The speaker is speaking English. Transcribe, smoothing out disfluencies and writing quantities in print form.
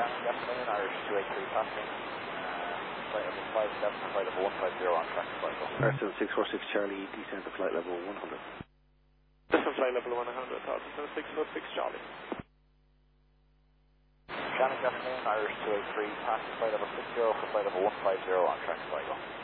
Good afternoon, Irish 283 passing. Flight level 57, flight level 150 on track to Sligo. Airstone 646 Charlie, descend to flight level 100. Descend flight level 100, 646 Charlie. Shannon, good afternoon, Irish 283 passing flight level 60 for flight level 150 on track to Sligo.